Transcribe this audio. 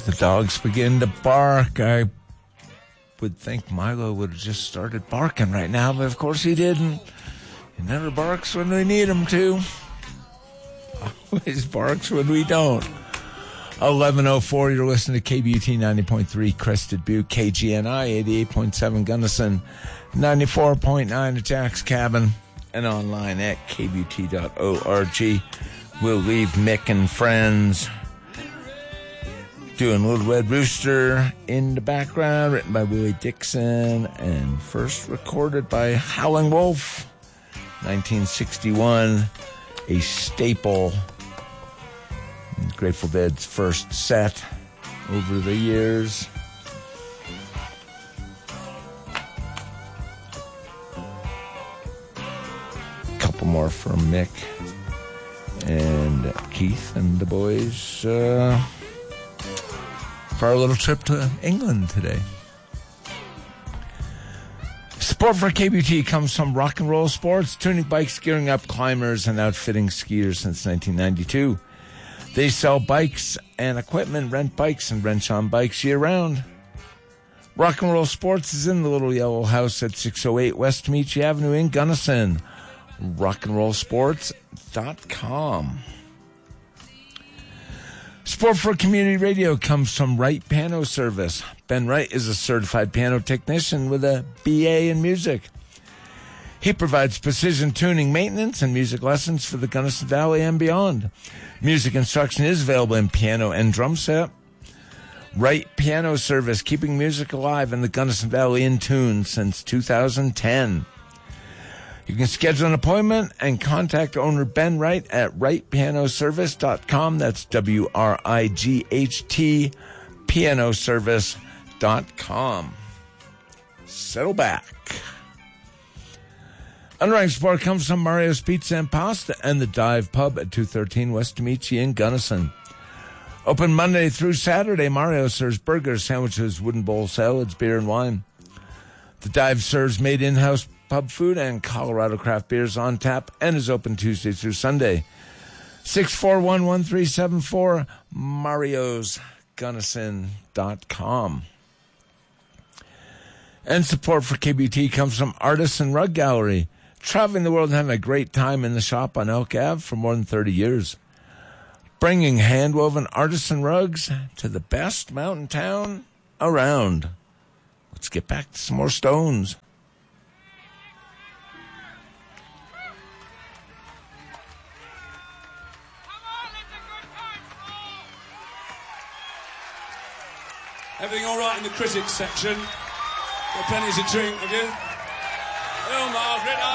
The dogs begin to bark. I would think Milo would have just started barking right now, but of course he didn't. He never barks when we need him to. Always barks when we don't. 11:04, you're listening to KBUT 90.3 Crested Butte, KGNI 88.7 Gunnison, 94.9 at Jack's Cabin, and online at kbt.org. We'll leave Mick and friends doing Little Red Rooster in the background, written by Willie Dixon and first recorded by Howlin' Wolf, 1961, a staple. Grateful Dead's first set over the years. A couple more from Mick and Keith and the boys for our little trip to England today. Support for KBT comes from Rock and Roll Sports, tuning bikes, gearing up climbers, and outfitting skiers since 1992. They sell bikes and equipment, rent bikes, and wrench on bikes year-round. Rock and Roll Sports is in the Little Yellow House at 608 West Meechee Avenue in Gunnison. rockandrollsports.com. Support for community radio comes from Wright Piano Service. Ben Wright is a certified piano technician with a BA in music. He provides precision tuning, maintenance, and music lessons for the Gunnison Valley and beyond. Music instruction is available in piano and drum set. Wright Piano Service, keeping music alive in the Gunnison Valley in tune since 2010. You can schedule an appointment and contact owner Ben Wright at wrightpianoservice.com. That's WRIGHT pianoservice.com. Settle back. Underwriting support comes from Mario's Pizza and Pasta and the Dive Pub at 213 West Meechee in Gunnison. Open Monday through Saturday, Mario serves burgers, sandwiches, wooden bowl salads, beer, and wine. The Dive serves made in-house pub food and Colorado craft beers on tap and is open Tuesday through Sunday. 641-1374, mariosgunnison.com. And support for KBT comes from Artisan Rug Gallery, traveling the world and having a great time in the shop on Elk Ave for more than 30 years. Bringing hand-woven artisan rugs to the best mountain town around. Let's get back to some more Stones. Everything all right in the critics section? Got plenty to drink, have you? Hello, Margaret.